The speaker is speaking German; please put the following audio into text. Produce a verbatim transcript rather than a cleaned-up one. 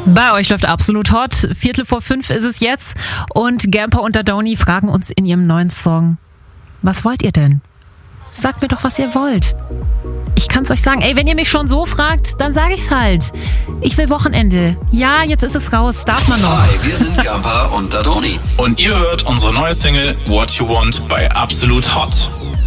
Bei euch läuft Absolut Hot. Viertel vor fünf ist es jetzt. Und Gamper und Dardoni fragen uns in ihrem neuen Song: Was wollt ihr denn? Sagt mir doch, was ihr wollt. Ich kann's euch sagen. Ey, wenn ihr mich schon so fragt, dann sag ich's halt. Ich will Wochenende. Ja, jetzt ist es raus. Darf man noch. Hi, wir sind Gamper und Dardoni. Und ihr hört unsere neue Single What You Want bei Absolut Hot.